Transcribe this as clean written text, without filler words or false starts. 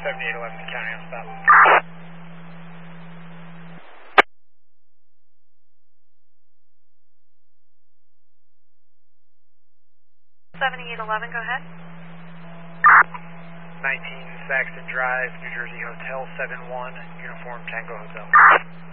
7811 County on stop. 7811, go ahead. 19 Saxton Drive, New Jersey Hotel 71, Uniform Tango Hotel.